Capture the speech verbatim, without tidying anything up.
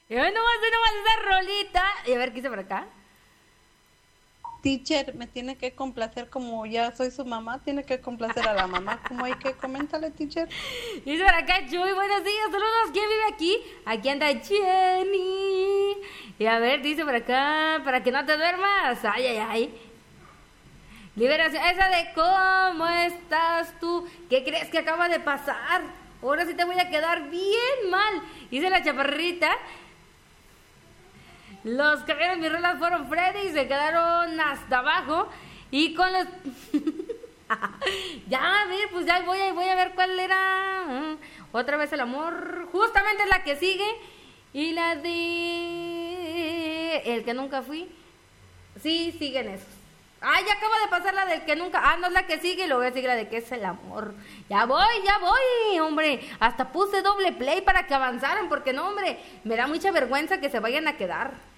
Y hoy nomás, hoy nomás esa rolita. Y a ver, ¿qué hice por acá? Teacher, me tiene que complacer como ya soy su mamá, tiene que complacer a la mamá. ¿Cómo hay que coméntale, teacher? Dice por acá, Chuy, buenos días, saludos. ¿Quién vive aquí? Aquí anda Jenny. Y a ver, dice por acá, para que no te duermas. Ay, ay, ay. Liberación, esa de ¿cómo estás tú? ¿Qué crees que acaba de pasar? Ahora sí te voy a quedar bien mal. Dice la chaparrita. Los que vieron mis rolas fueron Freddy y se quedaron hasta abajo. Y con los... ya, a ver, pues ya voy a, voy a ver cuál era. Otra vez el amor. Justamente es la que sigue. Y la de... El que nunca fui. Sí, siguen esos. Ah, ya acabo de pasar la del que nunca. Ah, no es la que sigue. Y luego voy a seguir la de que es el amor. Ya voy, ya voy, hombre. Hasta puse doble play para que avanzaran. Porque no, hombre, me da mucha vergüenza que se vayan a quedar.